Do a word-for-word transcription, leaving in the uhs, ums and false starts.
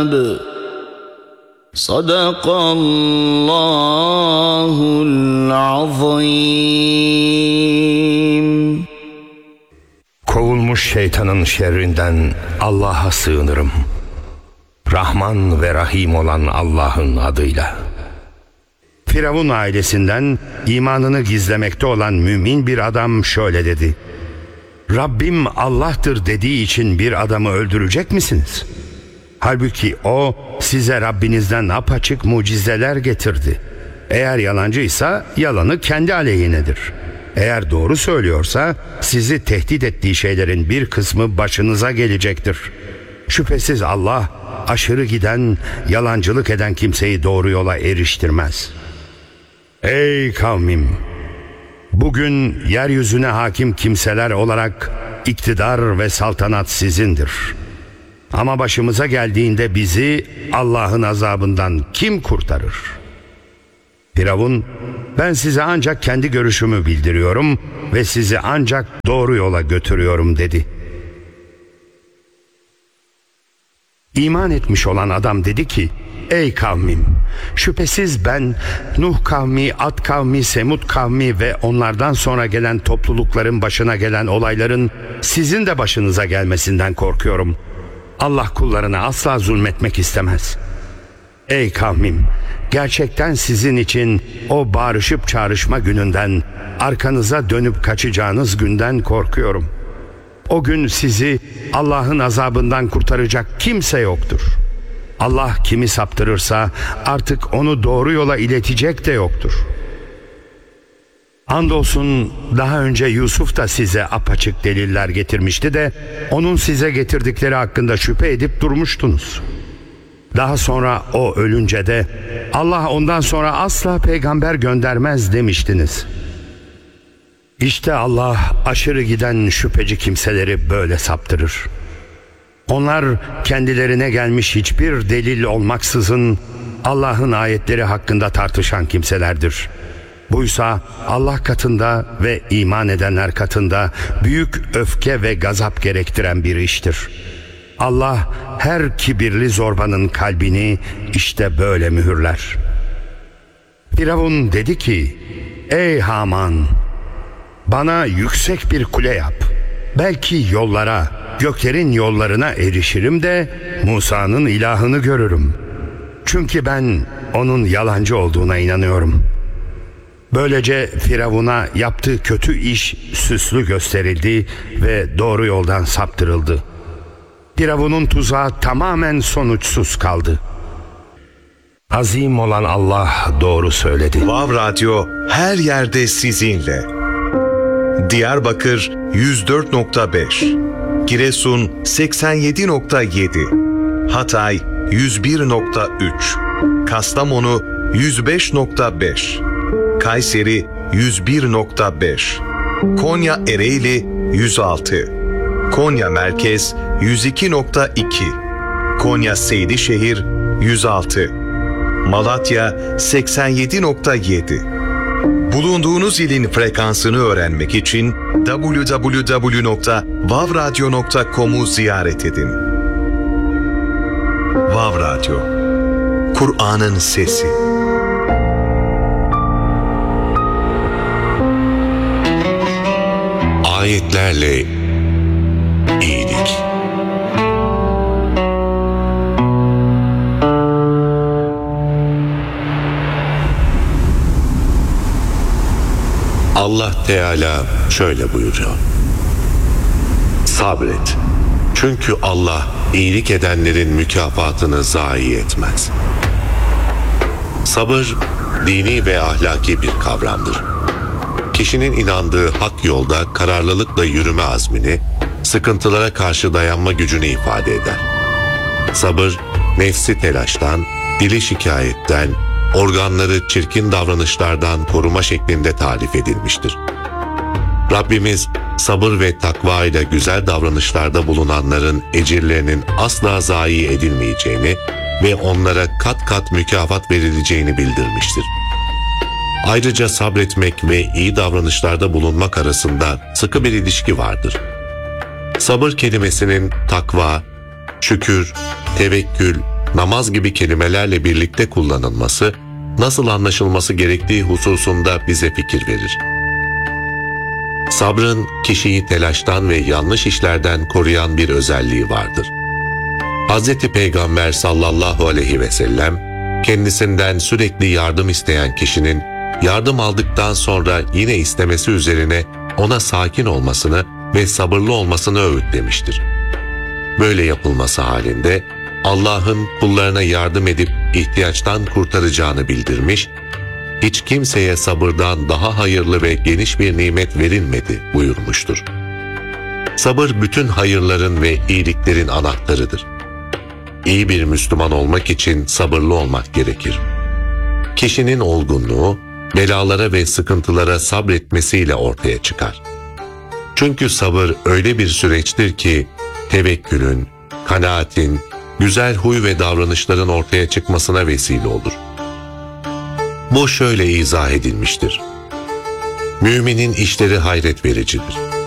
Sadakallahul azim. Kovulmuş şeytanın şerrinden Allah'a sığınırım. Rahman ve Rahim olan Allah'ın adıyla. Firavun ailesinden imanını gizlemekte olan mümin bir adam şöyle dedi: Rabbim Allah'tır dediği için bir adamı öldürecek misiniz? Halbuki o size Rabbinizden apaçık mucizeler getirdi. Eğer yalancıysa yalanı kendi aleyhinedir. Eğer doğru söylüyorsa sizi tehdit ettiği şeylerin bir kısmı başınıza gelecektir. Şüphesiz Allah aşırı giden, yalancılık eden kimseyi doğru yola eriştirmez. Ey kavmim! Bugün yeryüzüne hakim kimseler olarak iktidar ve saltanat sizindir. Ama başımıza geldiğinde bizi Allah'ın azabından kim kurtarır? Firavun, ben size ancak kendi görüşümü bildiriyorum ve sizi ancak doğru yola götürüyorum dedi. İman etmiş olan adam dedi ki, ey kavmim, şüphesiz ben Nuh kavmi, Ad kavmi, Semud kavmi ve onlardan sonra gelen toplulukların başına gelen olayların sizin de başınıza gelmesinden korkuyorum. Allah kullarına asla zulmetmek istemez. Ey kavmim, gerçekten sizin için o bağırışıp çağrışma gününden, arkanıza dönüp kaçacağınız günden korkuyorum. O gün sizi Allah'ın azabından kurtaracak kimse yoktur. Allah kimi saptırırsa artık onu doğru yola iletecek de yoktur. Andolsun daha önce Yusuf da size apaçık deliller getirmişti de onun size getirdikleri hakkında şüphe edip durmuştunuz. Daha sonra o ölünce de Allah ondan sonra asla peygamber göndermez demiştiniz. İşte Allah aşırı giden şüpheci kimseleri böyle saptırır. Onlar kendilerine gelmiş hiçbir delil olmaksızın Allah'ın ayetleri hakkında tartışan kimselerdir. Buysa Allah katında ve iman edenler katında büyük öfke ve gazap gerektiren bir iştir. Allah her kibirli zorbanın kalbini işte böyle mühürler. Firavun dedi ki, ey Haman, bana yüksek bir kule yap. Belki yollara, göklerin yollarına erişirim de Musa'nın ilahını görürüm. Çünkü ben onun yalancı olduğuna inanıyorum. Böylece Firavun'a yaptığı kötü iş süslü gösterildi ve doğru yoldan saptırıldı. Firavun'un tuzağı tamamen sonuçsuz kaldı. Azim olan Allah doğru söyledi. Vav Radyo her yerde sizinle. Diyarbakır yüz dört nokta beş, Giresun seksen yedi nokta yedi, Hatay yüz bir nokta üç, Kastamonu yüz beş nokta beş, Kayseri yüz bir nokta beş, Konya Ereğli yüz altı, Konya Merkez yüz iki nokta iki, Konya Seydişehir yüz altı, Malatya seksen yedi nokta yedi. Bulunduğunuz ilin frekansını öğrenmek için double-u double-u double-u nokta vav radyo nokta com'u ziyaret edin. Vav Radyo, Kur'an'ın sesi. Ayetlerle iyilik. Allah Teala şöyle buyuruyor: sabret. Çünkü Allah iyilik edenlerin mükafatını zayi etmez. Sabır, dini ve ahlaki bir kavramdır. Kişinin inandığı hak yolda kararlılıkla yürüme azmini, sıkıntılara karşı dayanma gücünü ifade eder. Sabır, nefsi telaştan, dili şikayetten, organları çirkin davranışlardan koruma şeklinde tarif edilmiştir. Rabbimiz sabır ve takva ile güzel davranışlarda bulunanların ecirlerinin asla zayi edilmeyeceğini ve onlara kat kat mükafat verileceğini bildirmiştir. Ayrıca sabretmek ve iyi davranışlarda bulunmak arasında sıkı bir ilişki vardır. Sabır kelimesinin takva, şükür, tevekkül, namaz gibi kelimelerle birlikte kullanılması, nasıl anlaşılması gerektiği hususunda bize fikir verir. Sabrın kişiyi telaştan ve yanlış işlerden koruyan bir özelliği vardır. Hz. Peygamber sallallahu aleyhi ve sellem, kendisinden sürekli yardım isteyen kişinin yardım aldıktan sonra yine istemesi üzerine ona sakin olmasını ve sabırlı olmasını öğütlemiştir. Böyle yapılması halinde Allah'ın kullarına yardım edip ihtiyaçtan kurtaracağını bildirmiş, hiç kimseye sabırdan daha hayırlı ve geniş bir nimet verilmedi buyurmuştur. Sabır bütün hayırların ve iyiliklerin anahtarıdır. İyi bir Müslüman olmak için sabırlı olmak gerekir. Kişinin olgunluğu, belalara ve sıkıntılara sabretmesiyle ortaya çıkar. Çünkü sabır öyle bir süreçtir ki, tevekkülün, kanaatin, güzel huy ve davranışların ortaya çıkmasına vesile olur. Bu şöyle izah edilmiştir. Müminin işleri hayret vericidir.